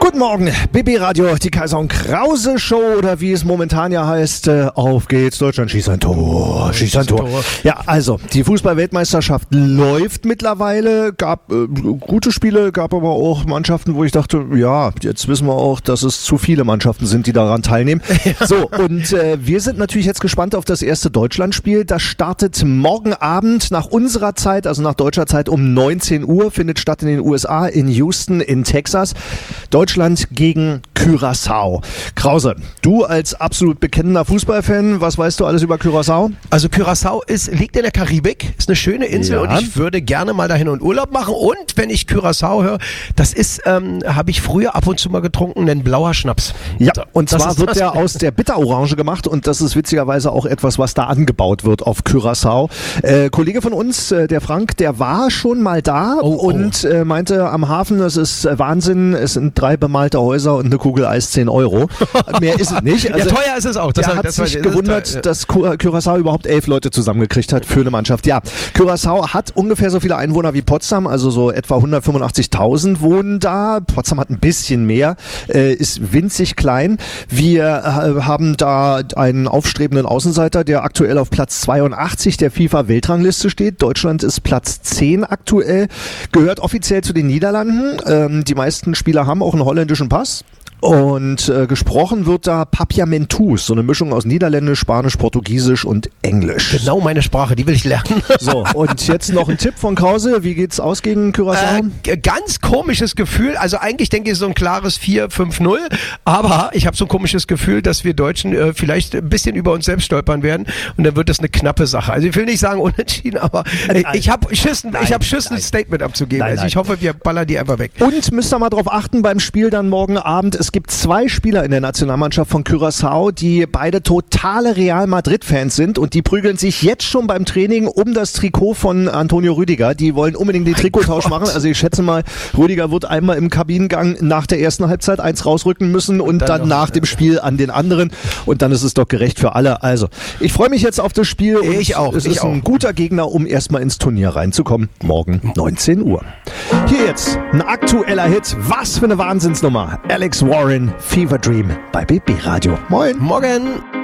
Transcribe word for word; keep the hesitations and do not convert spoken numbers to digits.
Guten Morgen, B B Radio, die Kaiser und Krause Show oder wie es momentan ja heißt, äh, auf geht's, Deutschland schießt ein Tor, schießt ein Tor. Ja, also, die Fußball-Weltmeisterschaft läuft mittlerweile, gab äh, gute Spiele, gab aber auch Mannschaften, wo ich dachte, ja, jetzt wissen wir auch, dass es zu viele Mannschaften sind, die daran teilnehmen. So, und äh, wir sind natürlich jetzt gespannt auf das erste Deutschlandspiel. Das startet morgen Abend nach unserer Zeit, also nach deutscher Zeit um neunzehn Uhr, findet statt in den U S A, in Houston, in Texas. Deutschland gegen Curaçao. Krause, du als absolut bekennender Fußballfan, was weißt du alles über Curaçao? Also Curaçao ist, liegt in der Karibik, ist eine schöne Insel ja. Und ich würde gerne mal dahin und Urlaub machen. Und wenn ich Curaçao höre, das ist, ähm, habe ich früher ab und zu mal getrunken, ein blauer Schnaps. Ja, und das zwar wird der aus der Bitterorange gemacht und das ist witzigerweise auch etwas, was da angebaut wird auf Curaçao. Äh, Kollege von uns, äh, der Frank, der war schon mal da oh, oh. und äh, meinte am Hafen, das ist äh, Wahnsinn, es sind drei bemalte Häuser und eine Kugel Eis zehn Euro. Mehr ist es nicht. Also, ja, teuer ist es auch. Das der hat das sich das gewundert, das ja. dass Curaçao überhaupt elf Leute zusammengekriegt hat für eine Mannschaft. Ja, Curaçao hat ungefähr so viele Einwohner wie Potsdam, also so etwa hundertfünfundachtzigtausend wohnen da. Potsdam hat ein bisschen mehr, äh, ist winzig klein. Wir äh, haben da einen aufstrebenden Außenseiter, der aktuell auf Platz zweiundachtzig der FIFA-Weltrangliste steht. Deutschland ist Platz zehn aktuell, gehört offiziell zu den Niederlanden. Ähm, die meisten Spieler haben auch einen holländischen Pass. Und äh, gesprochen wird da Papiamentus, so eine Mischung aus Niederländisch, Spanisch, Portugiesisch und Englisch. Genau meine Sprache, die will ich lernen. So, und jetzt noch ein Tipp von Krause, wie geht's aus gegen Curaçao? Äh, ganz komisches Gefühl, also eigentlich denke ich so ein klares vier fünf null, aber ich habe so ein komisches Gefühl, dass wir Deutschen äh, vielleicht ein bisschen über uns selbst stolpern werden und dann wird das eine knappe Sache. Also ich will nicht sagen unentschieden, aber äh, ich habe Schiss, ich hab Schiss, ein Statement abzugeben. Nein, also ich nein. hoffe, wir ballern die einfach weg. Und müsst ihr mal drauf achten beim Spiel dann morgen Abend, es Es gibt zwei Spieler in der Nationalmannschaft von Curaçao, die beide totale Real Madrid-Fans sind und die prügeln sich jetzt schon beim Training um das Trikot von Antonio Rüdiger. Die wollen unbedingt den Trikottausch machen. Also ich schätze mal, Rüdiger wird einmal im Kabinengang nach der ersten Halbzeit eins rausrücken müssen und, und dann, dann nach noch, dem Spiel an den anderen. Und dann ist es doch gerecht für alle. Also ich freue mich jetzt auf das Spiel. Und ich auch. Es ich ist auch. ein guter Gegner, um erstmal ins Turnier reinzukommen. Morgen neunzehn Uhr. Hier jetzt ein aktueller Hit. Was für eine Wahnsinnsnummer. Alex Warren, Fever Dream bei B B Radio. Moin. Morgen.